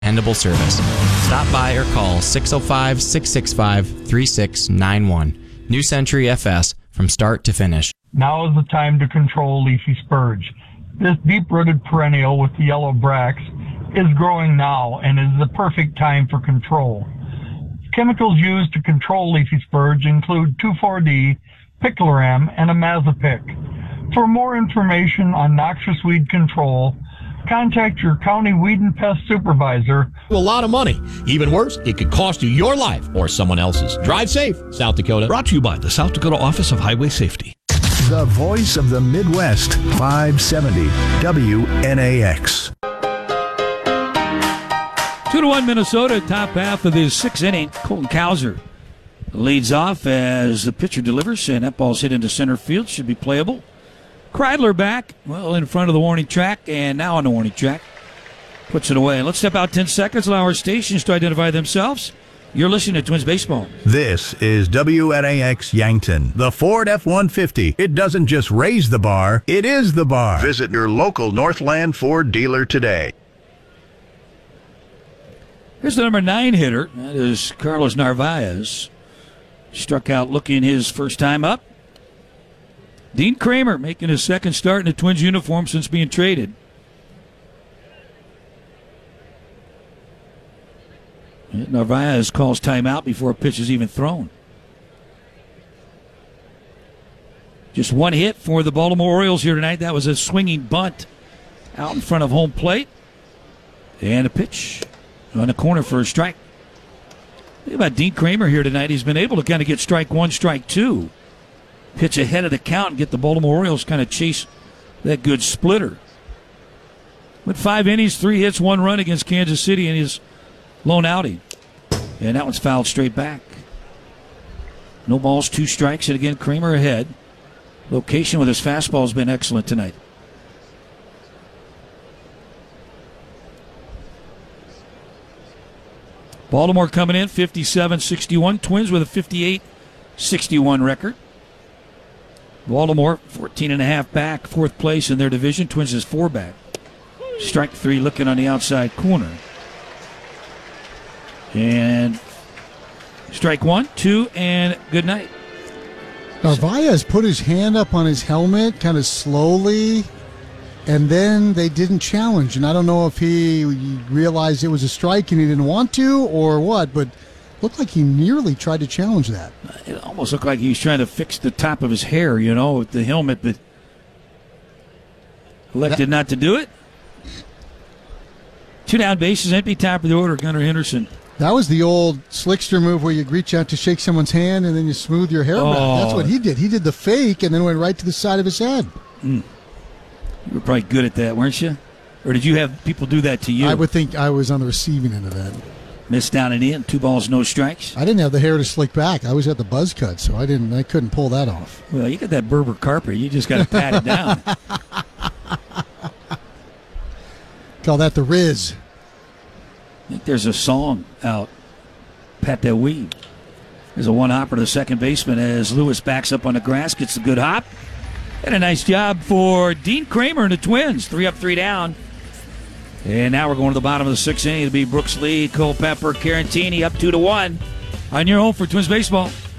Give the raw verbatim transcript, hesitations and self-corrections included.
dependable service. Stop by or call six oh five, six six five, three six nine one. New Century F S, from start to finish. Now is the time to control leafy spurge. This deep-rooted perennial with the yellow bracts is growing now and is the perfect time for control. Chemicals used to control leafy spurge include two four D, picloram, and imazapic. For more information on noxious weed control, contact your county weed and pest supervisor. A lot of money. Even worse, it could cost you your life or someone else's. Drive safe, South Dakota. Brought to you by the South Dakota Office of Highway Safety. The voice of the Midwest, five seventy W N A X. Two to one Minnesota, top half of the sixth inning. Colton Cowser leads off as the pitcher delivers, and that ball's hit into center field. Should be playable. Kreidler back, well, in front of the warning track, and now on the warning track. Puts it away. Let's step out ten seconds, allow our stations to identify themselves. You're listening to Twins Baseball. This is W N A X Yankton, the Ford F one fifty. It doesn't just raise the bar, it is the bar. Visit your local Northland Ford dealer today. Here's the number nine hitter. That is Carlos Narvaez. Struck out looking his first time up. Dean Kramer making his second start in the Twins uniform since being traded. Narvaez calls timeout before a pitch is even thrown. Just one hit for the Baltimore Orioles here tonight. That was a swinging bunt out in front of home plate. And a pitch on the corner for a strike. Think about Dean Kramer here tonight. He's been able to kind of get strike one, strike two. Pitch ahead of the count and get the Baltimore Orioles kind of chase that good splitter. With five innings, three hits, one run against Kansas City in his lone outing. And that one's fouled straight back. No balls, two strikes, and again, Kramer ahead. Location with his fastball has been excellent tonight. Baltimore coming in fifty-seven sixty-one. Twins with a fifty-eight sixty-one record. Baltimore fourteen and a half back, fourth place in their division. Twins is four back. Strike three looking on the outside corner. And strike one, two, and good night. Narvaez put his hand up on his helmet kind of slowly, and then they didn't challenge. And I don't know if he realized it was a strike and he didn't want to or what, but looked like he nearly tried to challenge that. It almost looked like he was trying to fix the top of his hair, you know, with the helmet, but elected that, not to do it. Two down, bases empty, top of the order, Gunnar Henderson. That was the old Slickster move where you reach out to shake someone's hand and then you smooth your hair oh. back. That's what he did. He did the fake and then went right to the side of his head. Mm. You were probably good at that, weren't you? Or did you have people do that to you? I would think I was on the receiving end of that. Missed down and in, two balls, no strikes. I didn't have the hair to slick back. I was at the buzz cut, so I didn't. I couldn't pull that off. Well, you got that Berber carpet. You just got to pat it down. Call that the Riz. I think there's a song out. Pat that weed. There's a one hopper to the second baseman as Lewis backs up on the grass, gets a good hop. And a nice job for Dean Kramer and the Twins. Three up, three down. And now we're going to the bottom of the sixth inning. It'll be Brooks Lee, Cole Pepper, Carantini up two to one. On your home for Twins Baseball.